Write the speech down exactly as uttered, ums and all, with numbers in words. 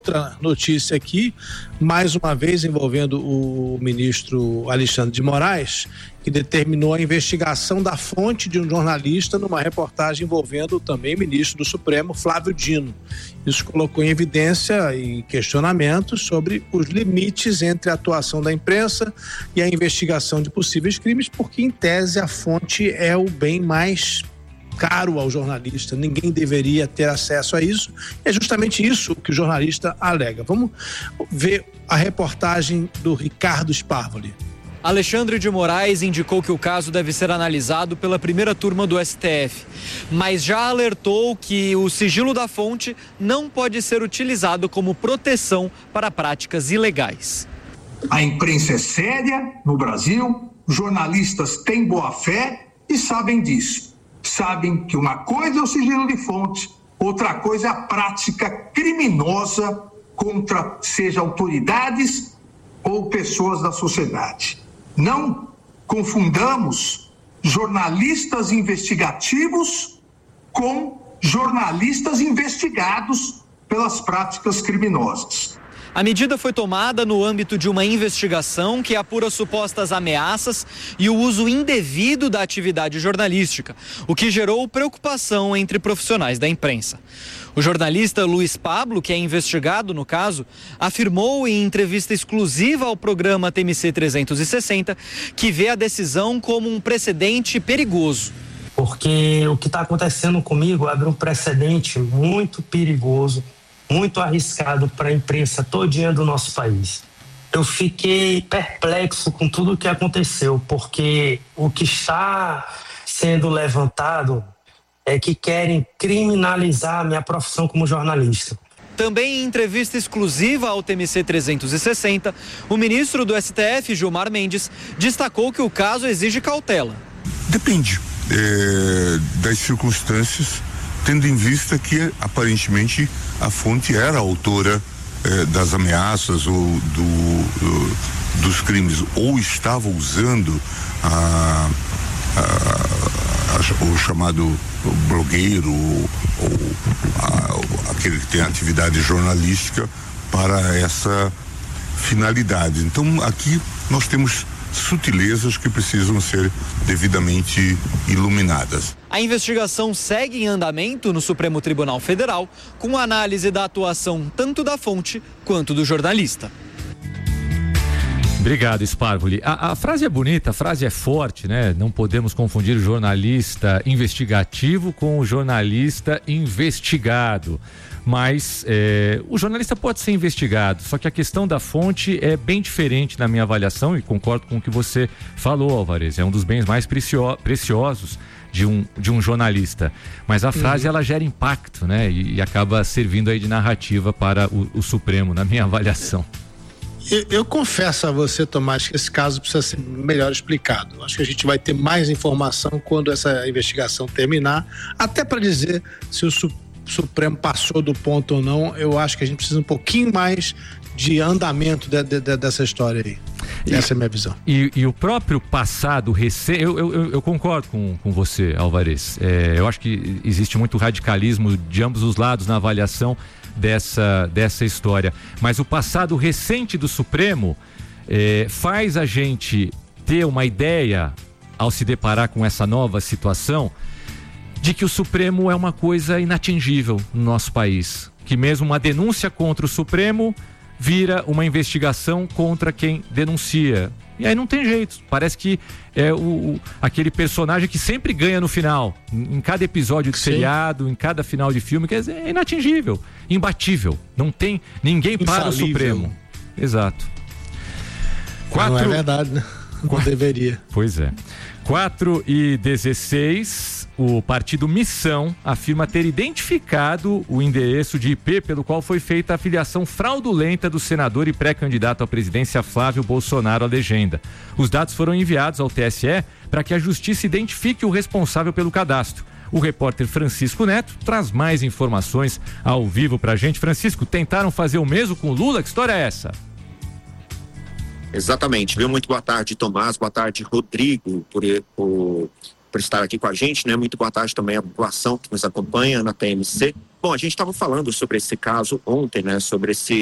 outra notícia aqui, mais uma vez envolvendo o ministro Alexandre de Moraes, que determinou a investigação da fonte de um jornalista numa reportagem envolvendo também o ministro do Supremo, Flávio Dino. Isso colocou em evidência e questionamentos sobre os limites entre a atuação da imprensa e a investigação de possíveis crimes, porque, em tese, a fonte é o bem mais caro ao jornalista, ninguém deveria ter acesso a isso. É justamente isso que o jornalista alega. Vamos ver a reportagem do Ricardo Sparvoli. Alexandre de Moraes indicou que o caso deve ser analisado pela primeira turma do S T F, mas já alertou que o sigilo da fonte não pode ser utilizado como proteção para práticas ilegais. A imprensa é séria no Brasil, jornalistas têm boa fé e sabem disso. Sabem que uma coisa é o sigilo de fonte, outra coisa é a prática criminosa contra, seja autoridades ou pessoas da sociedade. Não confundamos jornalistas investigativos com jornalistas investigados pelas práticas criminosas. A medida foi tomada no âmbito de uma investigação que apura supostas ameaças e o uso indevido da atividade jornalística, o que gerou preocupação entre profissionais da imprensa. O jornalista Luiz Pablo, que é investigado no caso, afirmou em entrevista exclusiva ao programa T M C trezentos e sessenta que vê a decisão como um precedente perigoso. Porque o que está acontecendo comigo abre um precedente muito perigoso, muito arriscado para a imprensa todinha do nosso país. Eu fiquei perplexo com tudo o que aconteceu, porque o que está sendo levantado é que querem criminalizar a minha profissão como jornalista. Também em entrevista exclusiva ao T M C trezentos e sessenta, o ministro do S T F, Gilmar Mendes, destacou que o caso exige cautela. Depende é, das circunstâncias, tendo em vista que, aparentemente, a fonte era a autora eh, das ameaças ou do, uh, dos crimes, ou estava usando a, a, a, o chamado blogueiro ou, ou a, aquele que tem atividade jornalística para essa finalidade. Então, aqui nós temos sutilezas que precisam ser devidamente iluminadas. A investigação segue em andamento no Supremo Tribunal Federal, com análise da atuação tanto da fonte quanto do jornalista. Obrigado, Sparvoli. A, a frase é bonita, a frase é forte, né? Não podemos confundir o jornalista investigativo com o jornalista investigado. Mas é, o jornalista pode ser investigado, só que a questão da fonte é bem diferente na minha avaliação, e concordo com o que você falou, Alvarez. É um dos bens mais precio- preciosos de um, de um jornalista. Mas a frase, uhum. ela gera impacto, né? E, e acaba servindo aí de narrativa para o, o Supremo, na minha avaliação. Eu, eu confesso a você, Tomás, que esse caso precisa ser melhor explicado. Acho que a gente vai ter mais informação quando essa investigação terminar, até para dizer se o Supremo Supremo passou do ponto ou não. Eu acho que a gente precisa um pouquinho mais de andamento de, de, de, dessa história aí. E, essa é a minha visão. E, e o próprio passado recente, eu, eu, eu concordo com, com você, Alvarez. É, eu acho que existe muito radicalismo de ambos os lados na avaliação dessa, dessa história. Mas o passado recente do Supremo é, faz a gente ter uma ideia, ao se deparar com essa nova situação, de que o Supremo é uma coisa inatingível no nosso país. Que mesmo uma denúncia contra o Supremo vira uma investigação contra quem denuncia. E aí não tem jeito. Parece que é o, o, aquele personagem que sempre ganha no final. Em, em cada episódio de Sim. seriado, em cada final de filme, quer dizer, é inatingível, imbatível. Não tem ninguém para o Supremo. Exato. Quatro... Não é verdade, né? Não Quatro... deveria. Pois é. quatro e dezesseis, o partido Missão afirma ter identificado o endereço de I P pelo qual foi feita a filiação fraudulenta do senador e pré-candidato à presidência Flávio Bolsonaro à legenda. Os dados foram enviados ao T S E para que a justiça identifique o responsável pelo cadastro. O repórter Francisco Neto traz mais informações ao vivo pra gente. Francisco, tentaram fazer o mesmo com o Lula? Que história é essa? Exatamente, viu? Muito boa tarde, Tomás, boa tarde, Rodrigo, por, por por estar aqui com a gente, né? Muito boa tarde também à população que nos acompanha na T M C. Bom, a gente estava falando sobre esse caso ontem, né? Sobre esse